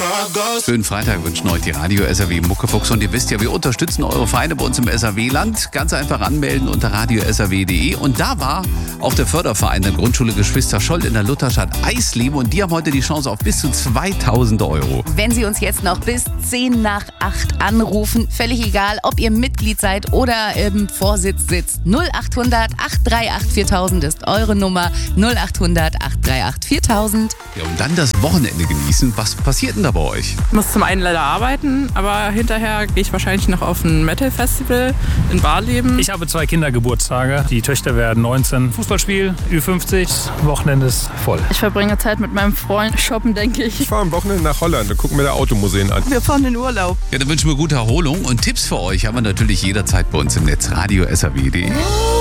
Schönen Freitag wünschen euch die Radio SAW Muckefuchs. Und ihr wisst ja, wir unterstützen eure Vereine bei uns im SAW-Land. Ganz einfach anmelden unter radio-saw.de. Und da war auch der Förderverein der Grundschule Geschwister Scholl in der Lutherstadt Eisleben. Und die haben heute die Chance auf bis zu 2.000 Euro. Wenn Sie uns jetzt noch bis 10 nach 8 anrufen, völlig egal, ob ihr Mitglied seid oder im Vorsitz sitzt. 0800 838 4000 ist eure Nummer. 0800 838 4000. Ja, und dann das Wochenende genießen. Was passiert denn da bei euch? Ich muss zum einen leider arbeiten, aber hinterher gehe ich wahrscheinlich noch auf ein Metal-Festival in Barleben. Ich habe 2 Kindergeburtstage. Die Töchter werden 19. Fußballspiel, Ü50. Wochenende ist voll. Ich verbringe Zeit mit meinem Freund, shoppen, denke ich. Ich fahre am Wochenende nach Holland und gucke mir da Automuseen an. Wir fahren in Urlaub. Ja, dann wünschen wir gute Erholung und Tipps für euch haben wir natürlich jederzeit bei uns im Netz radio-saw.de.